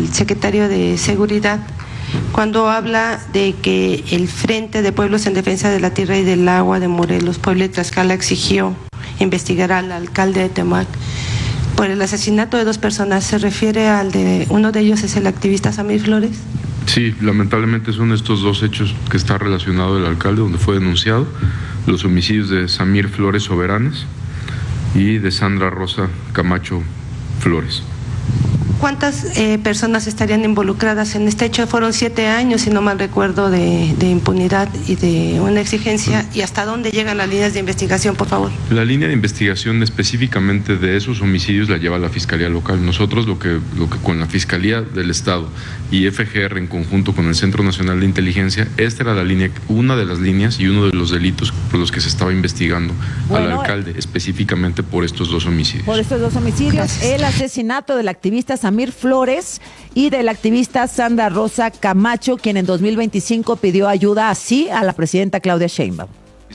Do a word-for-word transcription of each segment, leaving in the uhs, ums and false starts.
el secretario de Seguridad cuando habla de que el Frente de Pueblos en Defensa de la Tierra y del Agua de Morelos, Puebla y Tlaxcala exigió investigar al alcalde de Temac por el asesinato de dos personas. ¿Se refiere al de uno de ellos es el activista Samir Flores? Sí, lamentablemente son estos dos hechos que está relacionado el alcalde, donde fue denunciado los homicidios de Samir Flores Soberanes y de Sandra Rosa Camacho Flores. ¿Cuántas eh, personas estarían involucradas en este hecho? Fueron siete años, si no mal recuerdo, de, de impunidad y de una exigencia. ¿Y hasta dónde llegan las líneas de investigación, por favor? La línea de investigación específicamente de esos homicidios la lleva la Fiscalía Local. Nosotros lo que, lo que con la Fiscalía del Estado y F G R en conjunto con el Centro Nacional de Inteligencia, esta era la línea, una de las líneas y uno de los delitos por los que se estaba investigando bueno, al alcalde, específicamente por estos dos homicidios. Por estos dos homicidios, Gracias. El asesinato del activista Samir Flores y del activista Sandra Rosa Camacho, quien en dos mil veinticinco pidió ayuda así a la presidenta Claudia Sheinbaum.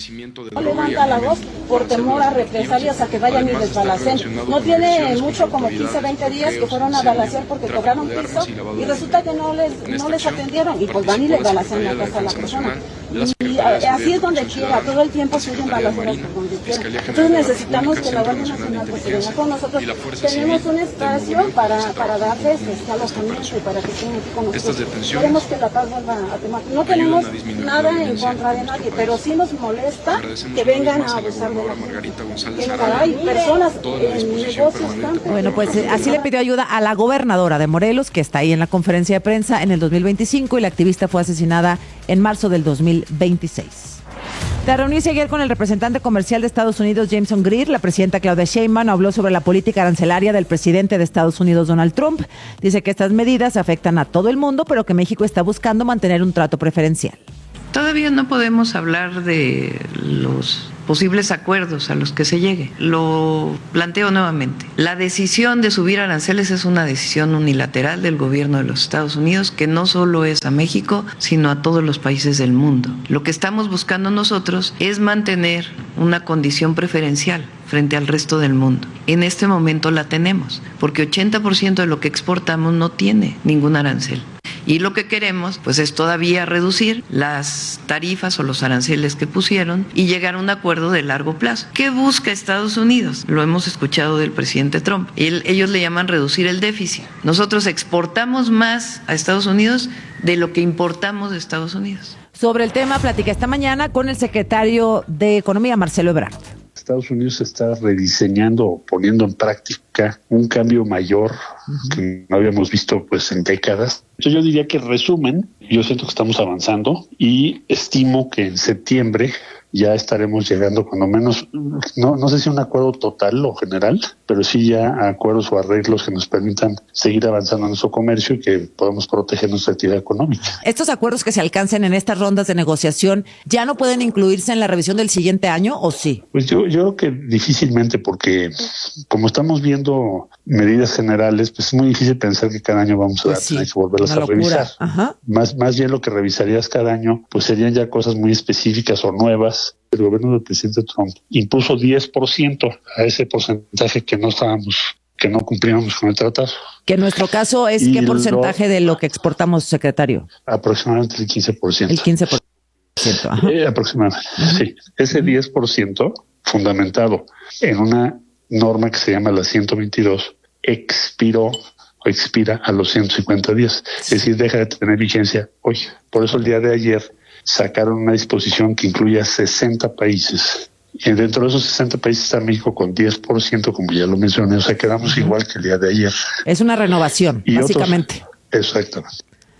No levanta la voz por temor a represalias, a que vayan y les balacen. No tiene mucho, como quince, veinte días que fueron a balacear porque cobraron piso y resulta que no les no les atendieron y pues van y les balacean la casa a la persona. Y así es donde quiera, todo el tiempo se oyen balaceras por donde quiera. Entonces necesitamos que la Guardia Nacional pues se venga con nosotros. Tenemos un espacio para, para darles este alojamiento y para que estén aquí con nosotros. Queremos que la paz vuelva a Temac. No tenemos nada en contra de nadie, pero sí nos molesta que vengan a abusar de la gente. Hay personas en negocios tan... Bueno, pues así le pidió ayuda a la gobernadora de Morelos, que está ahí en la conferencia de prensa en el dos mil veinticinco, y la activista fue asesinada en marzo del dos mil veintiséis. Tras reunirse ayer con el representante comercial de Estados Unidos, Jameson Greer, la presidenta Claudia Sheinbaum habló sobre la política arancelaria del presidente de Estados Unidos, Donald Trump. Dice que estas medidas afectan a todo el mundo, pero que México está buscando mantener un trato preferencial. Todavía no podemos hablar de los posibles acuerdos a los que se llegue. Lo planteo nuevamente. La decisión de subir aranceles es una decisión unilateral del gobierno de los Estados Unidos, que no solo es a México, sino a todos los países del mundo. Lo que estamos buscando nosotros es mantener una condición preferencial frente al resto del mundo. En este momento la tenemos, porque ochenta por ciento de lo que exportamos no tiene ningún arancel. Y lo que queremos pues es todavía reducir las tarifas o los aranceles que pusieron y llegar a un acuerdo de largo plazo. ¿Qué busca Estados Unidos? Lo hemos escuchado del presidente Trump. Él, ellos le llaman reducir el déficit. Nosotros exportamos más a Estados Unidos de lo que importamos de Estados Unidos. Sobre el tema platiqué esta mañana con el secretario de Economía, Marcelo Ebrard. Estados Unidos está rediseñando o poniendo en práctica un cambio mayor uh-huh. que no habíamos visto pues en décadas. Entonces yo diría que en resumen, yo siento que estamos avanzando y estimo que en septiembre ya estaremos llegando cuando menos, no, no sé si un acuerdo total o general, pero sí ya acuerdos o arreglos que nos permitan seguir avanzando en nuestro comercio y que podamos proteger nuestra actividad económica. ¿Estos acuerdos que se alcancen en estas rondas de negociación ya no pueden incluirse en la revisión del siguiente año o sí? Pues yo, yo creo que difícilmente, porque como estamos viendo medidas generales, pues es muy difícil pensar que cada año vamos a pues sí, tener que volverlas a revisar. Ajá. Más, más bien lo que revisarías cada año, pues serían ya cosas muy específicas o nuevas. El gobierno del presidente Trump impuso diez por ciento a ese porcentaje que no estábamos, que no cumplíamos con el tratado. Que en nuestro caso es y ¿qué porcentaje lo, de lo que exportamos, secretario? Aproximadamente el quince por ciento. El quince por ciento. Ajá. Eh, aproximadamente, uh-huh. sí. Ese diez por ciento fundamentado en una norma que se llama la ciento veintidós expiró o expira a los ciento cincuenta días. Sí. Es decir, deja de tener vigencia hoy. Por eso el día de ayer sacaron una disposición que incluye a sesenta países. Y dentro de esos sesenta países está México con diez por ciento, como ya lo mencioné. O sea, quedamos uh-huh. igual que el día de ayer. Es una renovación, y básicamente. Otros, exactamente.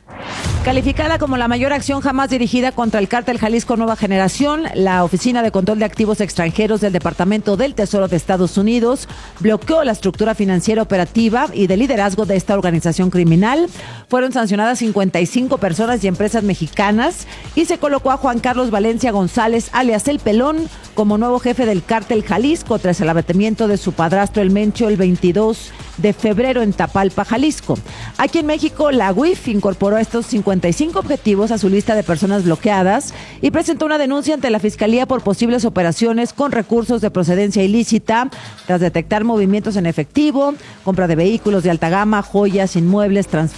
Calificada como la mayor acción jamás dirigida contra el cártel Jalisco Nueva Generación, la Oficina de Control de Activos Extranjeros del Departamento del Tesoro de Estados Unidos bloqueó la estructura financiera operativa y de liderazgo de esta organización criminal. Fueron sancionadas cincuenta y cinco personas y empresas mexicanas y se colocó a Juan Carlos Valencia González, alias El Pelón, como nuevo jefe del cártel Jalisco tras el abatimiento de su padrastro El Mencho el veintidós de febrero en Tapalpa, Jalisco. Aquí en México, la U I F incorporó estos cincuenta y cinco objetivos a su lista de personas bloqueadas y presentó una denuncia ante la Fiscalía por posibles operaciones con recursos de procedencia ilícita tras detectar movimientos en efectivo, compra de vehículos de alta gama, joyas, inmuebles, transferencias